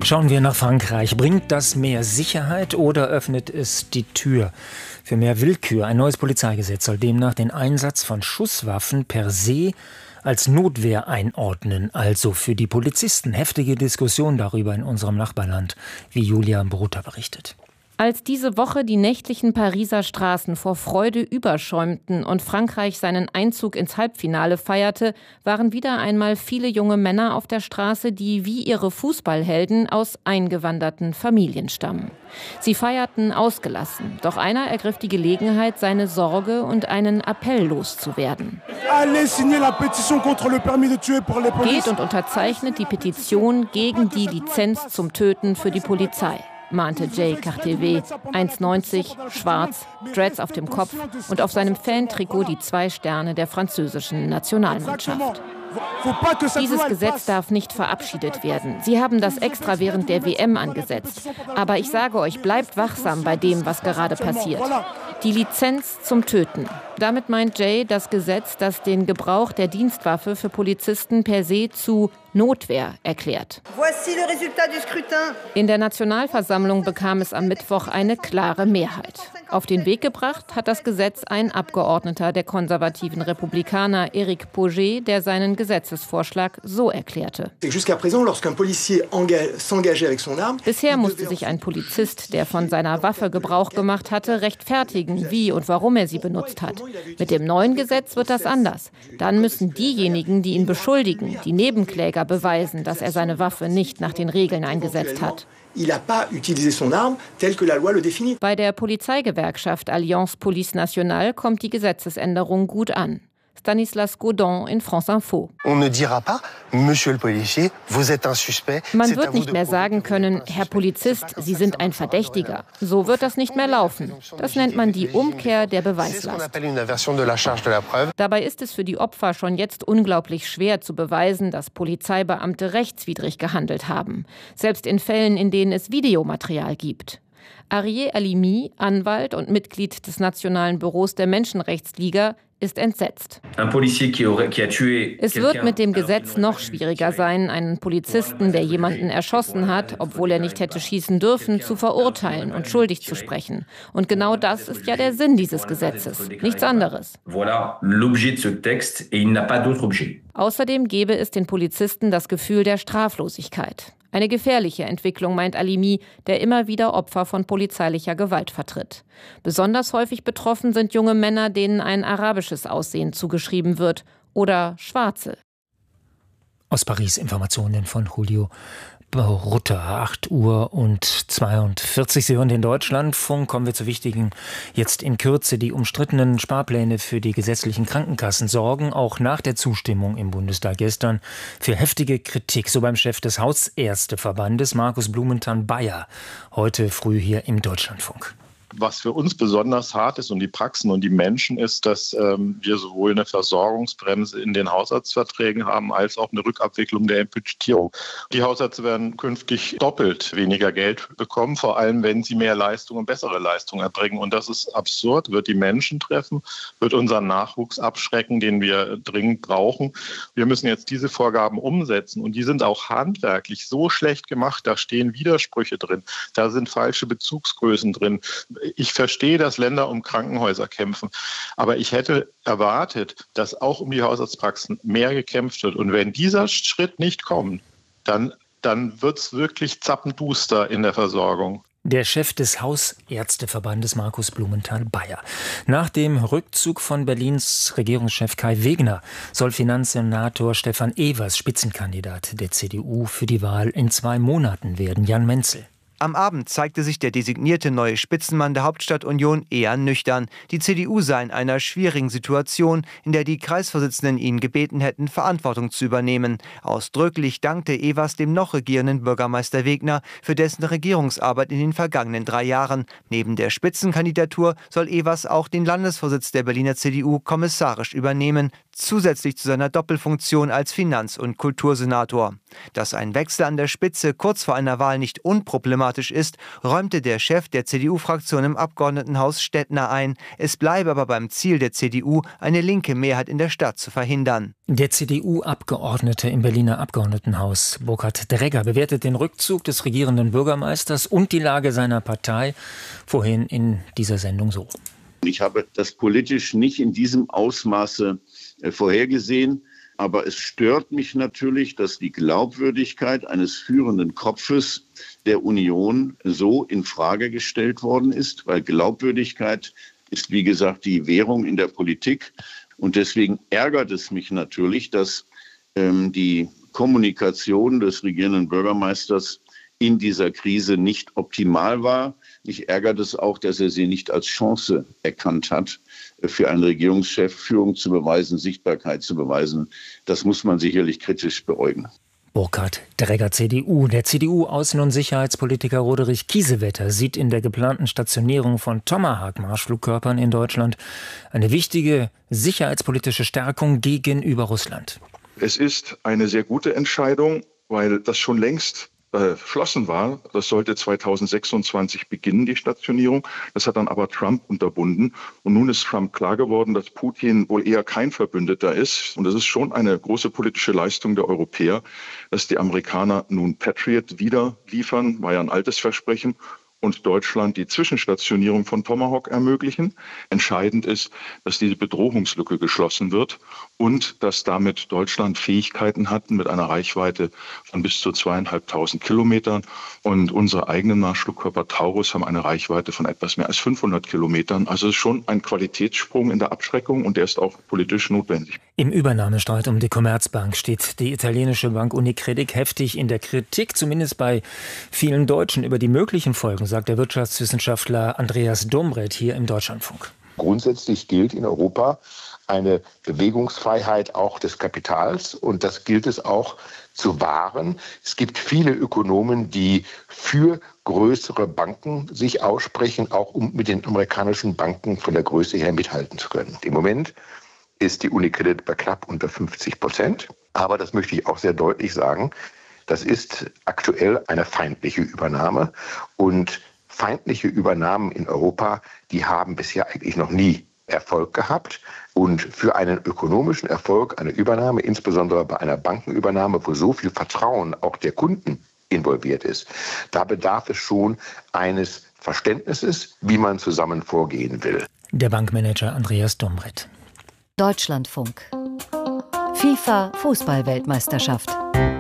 Schauen wir nach Frankreich. Bringt das mehr Sicherheit oder öffnet es die Tür für mehr Willkür? Ein neues Polizeigesetz soll demnach den Einsatz von Schusswaffen per se als Notwehr einordnen, also für die Polizisten. Heftige Diskussion darüber in unserem Nachbarland, wie Julia Brutter berichtet. Als diese Woche die nächtlichen Pariser Straßen vor Freude überschäumten und Frankreich seinen Einzug ins Halbfinale feierte, waren wieder einmal viele junge Männer auf der Straße, die wie ihre Fußballhelden aus eingewanderten Familien stammen. Sie feierten ausgelassen, doch einer ergriff die Gelegenheit, seine Sorge und einen Appell loszuwerden. Geht und unterzeichnet die Petition gegen die Lizenz zum Töten für die Polizei, mahnte Jay Cartevet, 1,90, schwarz, Dreads auf dem Kopf und auf seinem Fantrikot die 2 Sterne der französischen Nationalmannschaft. Dieses Gesetz darf nicht verabschiedet werden. Sie haben das extra während der WM angesetzt. Aber ich sage euch, bleibt wachsam bei dem, was gerade passiert. Die Lizenz zum Töten. Damit meint Jay das Gesetz, das den Gebrauch der Dienstwaffe für Polizisten per se zu Notwehr erklärt. In der Nationalversammlung bekam es am Mittwoch eine klare Mehrheit. Auf den Weg gebracht hat das Gesetz ein Abgeordneter der konservativen Republikaner, Éric Pauget, der seinen Gesetzesvorschlag so erklärte. Bisher musste sich ein Polizist, der von seiner Waffe Gebrauch gemacht hatte, rechtfertigen, wie und warum er sie benutzt hat. Mit dem neuen Gesetz wird das anders. Dann müssen diejenigen, die ihn beschuldigen, die Nebenkläger beweisen, dass er seine Waffe nicht nach den Regeln eingesetzt hat. Bei der Polizeigewerkschaft Alliance Police Nationale kommt die Gesetzesänderung gut an. Stanislas Godon in France Info. Man wird nicht mehr sagen können, Herr Polizist, Sie sind ein Verdächtiger. So wird das nicht mehr laufen. Das nennt man die Umkehr der Beweislast. Dabei ist es für die Opfer schon jetzt unglaublich schwer zu beweisen, dass Polizeibeamte rechtswidrig gehandelt haben. Selbst in Fällen, in denen es Videomaterial gibt. Arié Halimi, Anwalt und Mitglied des Nationalen Büros der Menschenrechtsliga, ist entsetzt. Es wird mit dem Gesetz noch schwieriger sein, einen Polizisten, der jemanden erschossen hat, obwohl er nicht hätte schießen dürfen, zu verurteilen und schuldig zu sprechen. Und genau das ist ja der Sinn dieses Gesetzes, nichts anderes. Außerdem gebe es den Polizisten das Gefühl der Straflosigkeit. Eine gefährliche Entwicklung, meint Halimi, der immer wieder Opfer von polizeilicher Gewalt vertritt. Besonders häufig betroffen sind junge Männer, denen ein arabisches Aussehen zugeschrieben wird, oder Schwarze. Aus Paris Informationen von Julio Brutter, 8:42 Uhr. Sie hören den Deutschlandfunk. Kommen wir zu wichtigen, jetzt in Kürze. Die umstrittenen Sparpläne für die gesetzlichen Krankenkassen sorgen auch nach der Zustimmung im Bundestag gestern für heftige Kritik. So beim Chef des Hausärzteverbandes, Markus Blumenthal-Bayer, heute früh hier im Deutschlandfunk. Was für uns besonders hart ist und die Praxen und die Menschen ist, dass wir sowohl eine Versorgungsbremse in den Hausarztverträgen haben, als auch eine Rückabwicklung der Budgetierung. Die Hausärzte werden künftig doppelt weniger Geld bekommen, vor allem wenn sie mehr Leistung und bessere Leistung erbringen. Und das ist absurd, wird die Menschen treffen, wird unseren Nachwuchs abschrecken, den wir dringend brauchen. Wir müssen jetzt diese Vorgaben umsetzen und die sind auch handwerklich so schlecht gemacht, da stehen Widersprüche drin, da sind falsche Bezugsgrößen drin. Ich verstehe, dass Länder um Krankenhäuser kämpfen, aber ich hätte erwartet, dass auch um die Hausarztpraxen mehr gekämpft wird. Und wenn dieser Schritt nicht kommt, dann wird es wirklich zappenduster in der Versorgung. Der Chef des Hausärzteverbandes, Markus Blumenthal-Bayer. Nach dem Rückzug von Berlins Regierungschef Kai Wegner soll Finanzsenator Stefan Evers Spitzenkandidat der CDU für die Wahl in 2 Monaten werden. Jan Menzel. Am Abend zeigte sich der designierte neue Spitzenmann der Hauptstadtunion eher nüchtern. Die CDU sei in einer schwierigen Situation, in der die Kreisvorsitzenden ihn gebeten hätten, Verantwortung zu übernehmen. Ausdrücklich dankte Evers dem noch regierenden Bürgermeister Wegner für dessen Regierungsarbeit in den vergangenen 3 Jahren. Neben der Spitzenkandidatur soll Evers auch den Landesvorsitz der Berliner CDU kommissarisch übernehmen, zusätzlich zu seiner Doppelfunktion als Finanz- und Kultursenator. Dass ein Wechsel an der Spitze kurz vor einer Wahl nicht unproblematisch unproblematisch ist, räumte der Chef der CDU-Fraktion im Abgeordnetenhaus Stettner ein. Es bleibe aber beim Ziel der CDU, eine linke Mehrheit in der Stadt zu verhindern. Der CDU-Abgeordnete im Berliner Abgeordnetenhaus, Burkhard Dregger, bewertet den Rückzug des regierenden Bürgermeisters und die Lage seiner Partei vorhin in dieser Sendung so. Ich habe das politisch nicht in diesem Ausmaße vorhergesehen. Aber es stört mich natürlich, dass die Glaubwürdigkeit eines führenden Kopfes der Union so in Frage gestellt worden ist, weil Glaubwürdigkeit ist, wie gesagt, die Währung in der Politik. Und deswegen ärgert es mich natürlich, dass die Kommunikation des regierenden Bürgermeisters in dieser Krise nicht optimal war. Mich ärgert es auch, dass er sie nicht als Chance erkannt hat, für einen Regierungschef Führung zu beweisen, Sichtbarkeit zu beweisen. Das muss man sicherlich kritisch beäugen. Burkhard Dregger, CDU. Der CDU-Außen- und Sicherheitspolitiker Roderich Kiesewetter sieht in der geplanten Stationierung von Tomahawk-Marschflugkörpern in Deutschland eine wichtige sicherheitspolitische Stärkung gegenüber Russland. Es ist eine sehr gute Entscheidung, weil das schon längst beschlossen war. Das sollte 2026 beginnen, die Stationierung. Das hat dann aber Trump unterbunden. Und nun ist Trump klar geworden, dass Putin wohl eher kein Verbündeter ist. Und es ist schon eine große politische Leistung der Europäer, dass die Amerikaner nun Patriot wieder liefern, war ja ein altes Versprechen, und Deutschland die Zwischenstationierung von Tomahawk ermöglichen. Entscheidend ist, dass diese Bedrohungslücke geschlossen wird und dass damit Deutschland Fähigkeiten hat mit einer Reichweite von bis zu 2.500 Kilometern. Und unsere eigenen Marschflugkörper Taurus haben eine Reichweite von etwas mehr als 500 Kilometern. Also es ist schon ein Qualitätssprung in der Abschreckung und der ist auch politisch notwendig. Im Übernahmestreit um die Commerzbank steht die italienische Bank Unicredit heftig in der Kritik, zumindest bei vielen Deutschen, über die möglichen Folgen, sagt der Wirtschaftswissenschaftler Andreas Domreth hier im Deutschlandfunk. Grundsätzlich gilt in Europa eine Bewegungsfreiheit auch des Kapitals und das gilt es auch zu wahren. Es gibt viele Ökonomen, die für größere Banken sich aussprechen, auch um mit den amerikanischen Banken von der Größe her mithalten zu können. Im Moment ist die Unicredit bei knapp unter 50%. Aber das möchte ich auch sehr deutlich sagen. Das ist aktuell eine feindliche Übernahme. Und feindliche Übernahmen in Europa, die haben bisher eigentlich noch nie Erfolg gehabt. Und für einen ökonomischen Erfolg, eine Übernahme, insbesondere bei einer Bankenübernahme, wo so viel Vertrauen auch der Kunden involviert ist, da bedarf es schon eines Verständnisses, wie man zusammen vorgehen will. Der Bankmanager Andreas Domreth. Deutschlandfunk. FIFA-Fußball-Weltmeisterschaft.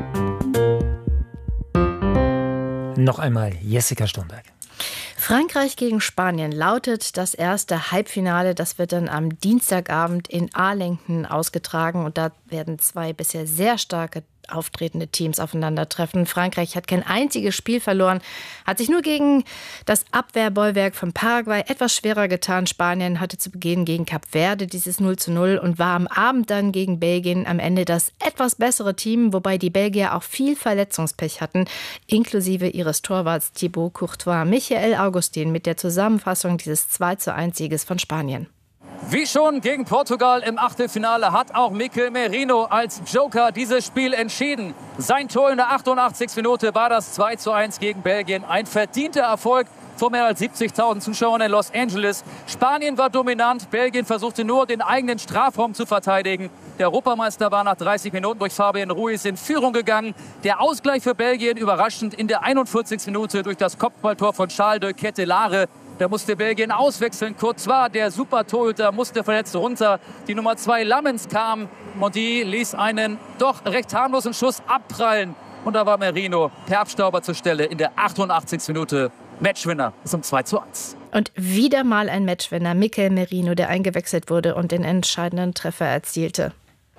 Noch einmal Jessica Sturmberg. Frankreich gegen Spanien lautet das erste Halbfinale. Das wird dann am Dienstagabend in Arlington ausgetragen. Und da werden zwei bisher sehr starke auftretende Teams aufeinandertreffen. Frankreich hat kein einziges Spiel verloren, hat sich nur gegen das Abwehrbollwerk von Paraguay etwas schwerer getan. Spanien hatte zu Beginn gegen Kap Verde dieses 0:0 und war am Abend dann gegen Belgien am Ende das etwas bessere Team, wobei die Belgier auch viel Verletzungspech hatten, inklusive ihres Torwarts Thibaut Courtois. Michael Augustin mit der Zusammenfassung dieses 2:1-Sieges von Spanien. Wie schon gegen Portugal im Achtelfinale hat auch Mikel Merino als Joker dieses Spiel entschieden. Sein Tor in der 88. Minute war das 2:1 gegen Belgien. Ein verdienter Erfolg vor mehr als 70.000 Zuschauern in Los Angeles. Spanien war dominant, Belgien versuchte nur, den eigenen Strafraum zu verteidigen. Der Europameister war nach 30 Minuten durch Fabian Ruiz in Führung gegangen. Der Ausgleich für Belgien überraschend in der 41. Minute durch das Kopfballtor von Charles de Ketelaere. Da musste Belgien auswechseln. Courtois, der Super-Torhüter, musste verletzt runter. Die Nummer 2 Lammens kam und die ließ einen doch recht harmlosen Schuss abprallen. Und da war Merino per Abstauber zur Stelle in der 88. Minute. Matchwinner zum 2:1. Und wieder mal ein Matchwinner, Mikel Merino, der eingewechselt wurde und den entscheidenden Treffer erzielte.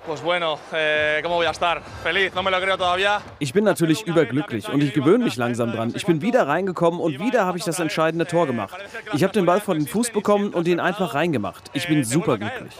Ich bin natürlich überglücklich und ich gewöhne mich langsam dran. Ich bin wieder reingekommen und wieder habe ich das entscheidende Tor gemacht. Ich habe den Ball vor den Fuß bekommen und ihn einfach reingemacht. Ich bin superglücklich.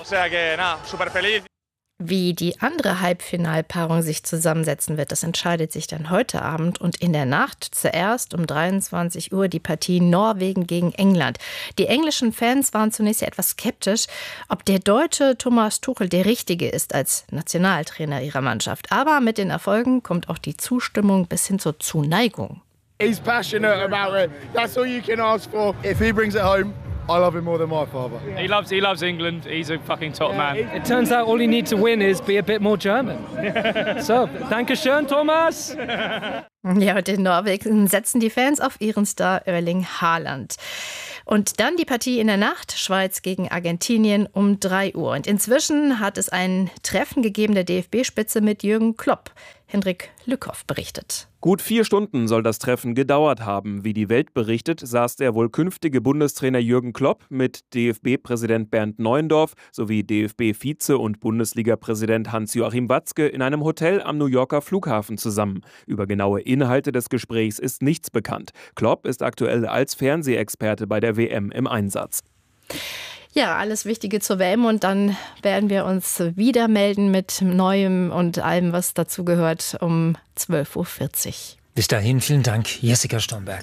Wie die andere Halbfinalpaarung sich zusammensetzen wird, das entscheidet sich dann heute Abend und in der Nacht zuerst um 23 Uhr die Partie Norwegen gegen England. Die englischen Fans waren zunächst etwas skeptisch, ob der deutsche Thomas Tuchel der Richtige ist als Nationaltrainer ihrer Mannschaft. Aber mit den Erfolgen kommt auch die Zustimmung bis hin zur Zuneigung. He's passionate about it. That's all you can ask for. If he brings it home, I love him more than my father. He loves England. He's a fucking top man. It turns out all you need to win is be a bit more German. So, danke schön, Thomas. Ja, und in Norwegen setzen die Fans auf ihren Star Erling Haaland. Und dann die Partie in der Nacht, Schweiz gegen Argentinien um 3 Uhr. Und inzwischen hat es ein Treffen gegeben der DFB-Spitze mit Jürgen Klopp. Hendrik Lückhoff berichtet. Gut 4 Stunden soll das Treffen gedauert haben. Wie die Welt berichtet, saß der wohl künftige Bundestrainer Jürgen Klopp mit DFB-Präsident Bernd Neuendorf sowie DFB-Vize- und Bundesliga-Präsident Hans-Joachim Watzke in einem Hotel am New Yorker Flughafen zusammen. Über genaue Inhalte des Gesprächs ist nichts bekannt. Klopp ist aktuell als Fernsehexperte bei der WM im Einsatz. Ja, alles Wichtige zur WM und dann werden wir uns wieder melden mit Neuem und allem, was dazu gehört, um 12.40 Uhr. Bis dahin, vielen Dank, Jessica Stomberg.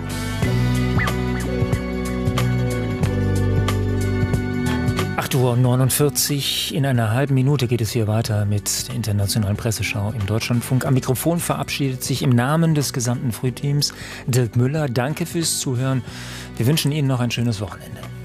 Uhr 49. In einer halben Minute geht es hier weiter mit der internationalen Presseschau im Deutschlandfunk. Am Mikrofon verabschiedet sich im Namen des gesamten Frühteams Dirk Müller. Danke fürs Zuhören. Wir wünschen Ihnen noch ein schönes Wochenende.